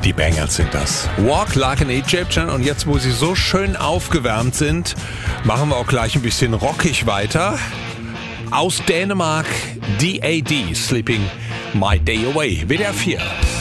Die Bangles sind das. Walk Like an Egyptian. Und jetzt, wo sie so schön aufgewärmt sind, machen wir auch gleich ein bisschen rockig weiter. Aus Dänemark, DAD, Sleeping My Day Away, WDR 4.